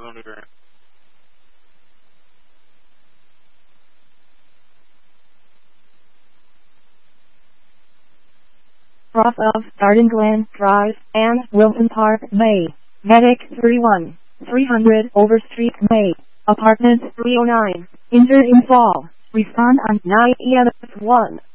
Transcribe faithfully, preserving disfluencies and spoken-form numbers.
monitor. Off of Garden Glen Drive and Wilton Park, May. Medic three one, three hundred Overstreet, May. Apartment three oh nine. Injured in fall. Respond on nine E M one.